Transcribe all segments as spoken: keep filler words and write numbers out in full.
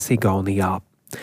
Igaunijā.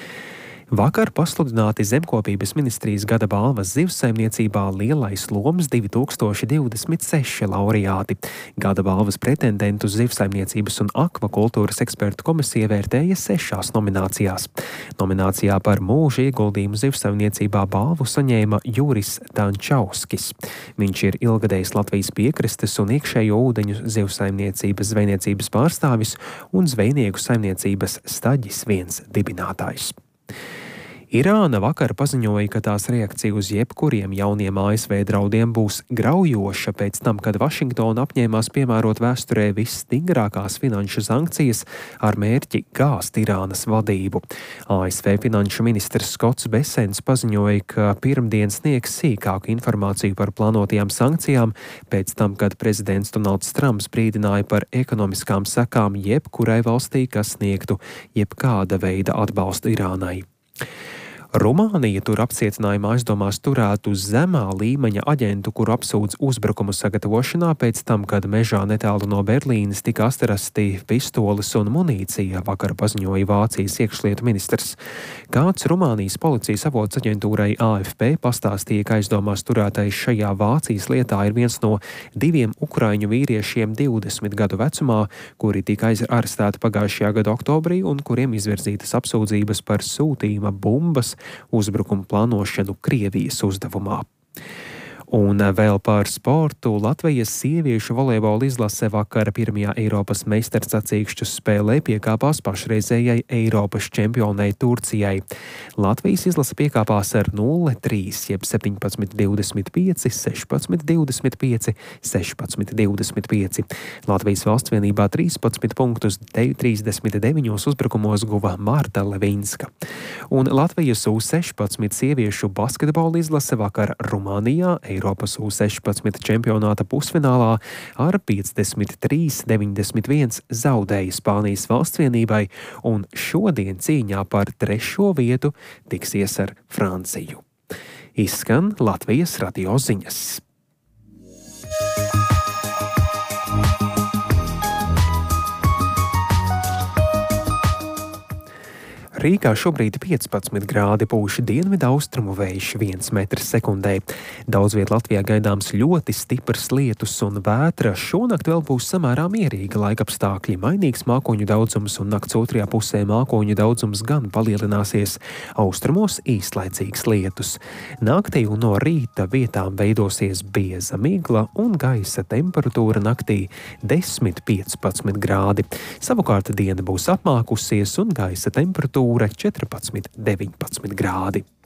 Vakar pasludināti Zemkopības ministrijas gada balvas zivsaimniecībā Lielais loms divi tūkstoši divdesmit seši laureāti. Gada balvas pretendentus zivsaimniecības un akvakultūras ekspertu komisija vērtēja sešās nominācijās. Nominācijā par mūža ieguldījumu zivsaimniecībā balvu saņēma Juris Dančauskis. Viņš ir ilgadējs Latvijas piekrastes un iekšējo ūdeņu zivsaimniecības zvejniecības pārstāvis un zvejnieku saimniecības Staģis viens dibinātājs. Irāna vakar paziņoja, ka tās reakcija uz jebkuriem jauniem A S V draudiem būs graujoša pēc tam, kad Vašingtona apņēmās piemērot vēsturē visstingrākās finanšu sankcijas ar mērķi gāzt Irānas vadību. A S V finanšu ministrs Skots Besens paziņoja, ka pirmdien sniegs sīkāku informāciju par plānotajām sankcijām pēc tam, kad prezidents Donalds Trumps brīdināja par ekonomiskām sekām jebkurai valstī, kas sniegtu jebkāda veida atbalstu Irānai. Rumānija tur apcietinājumā aizdomās turētu zemā līmeņa aģentu, kuru apsūdz uzbrukumu sagatavošanā pēc tam, kad mežā netālu no Berlīnes tika atrasti pistoles un munīcija, vakar paziņoja Vācijas iekšlietu ministrs. Kāds Rumānijas policijas avots aģentūrai A F P pastāstīja, ka aizdomās turētais šajā Vācijas lietā ir viens no diviem ukraiņu vīriešiem divdesmit gadu vecumā, kuri tika arestēti pagājušajā gada oktobrī un kuriem izvirzītas apsūdzības par sūtījuma bumbas uzbrukumu plānošanu Krievijas uzdevumā. Un vēl par sportu. Latvijas sieviešu volejbola izlase vakar pirmajā Eiropas meistarsacīkšķu spēlē piekāpās pašreizējai Eiropas čempionei Turcijai. Latvijas izlase piekāpās ar nulle trīs, jeb septiņpadsmit divdesmit pieci, sešpadsmit divdesmit pieci, sešpadsmit divdesmit pieci. Latvijas valsts vienībā trīspadsmit punktus trīsdesmit deviņos uzbrukumos guva Marta Levinska. Un Latvijas U sešpadsmit sieviešu basketbola izlase vakar Rumānijā Eiropas U sešpadsmit čempionāta pusfinālā ar piecdesmit trīs deviņdesmit viens zaudēja Spānijas valsts vienībai un šodien cīņā par trešo vietu tiksies ar Franciju. Izskan Latvijas radio ziņas. Rīgā šobrīd piecpadsmit grādi, pūš dienvidu austrumu vējš viens metrs sekundē. Daudz viet Latvijā gaidāms ļoti stiprs lietus un vētra. Šonakt vēl būs samērā mierīga laikapstākļi, mainīgs mākoņu daudzums un nakts otrajā pusē mākoņu daudzums gan palielināsies. Austrumos īslaicīgs lietus. Naktī un no rīta vietām veidosies bieza migla un gaisa temperatūra naktī desmit piecpadsmit grādi. Savukārt diena būs apmākusies un gaisa temperatūra četrpadsmit deviņpadsmit grādi.